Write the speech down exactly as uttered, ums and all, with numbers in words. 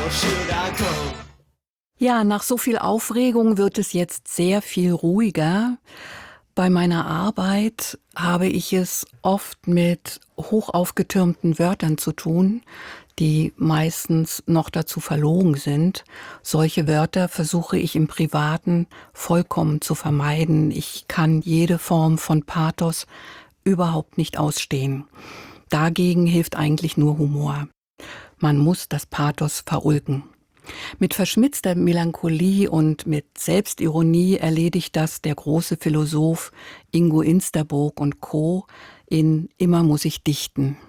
should I go? Ja, nach so viel Aufregung wird es jetzt sehr viel ruhiger. Bei meiner Arbeit habe ich es oft mit hoch aufgetürmten Wörtern zu tun, die meistens noch dazu verlogen sind. Solche Wörter versuche ich im Privaten vollkommen zu vermeiden. Ich kann jede Form von Pathos überhaupt nicht ausstehen. Dagegen hilft eigentlich nur Humor. Man muss das Pathos verulken. Mit verschmitzter Melancholie und mit Selbstironie erledigt das der große Philosoph Ingo Insterburg und Co. in Immer muss ich dichten.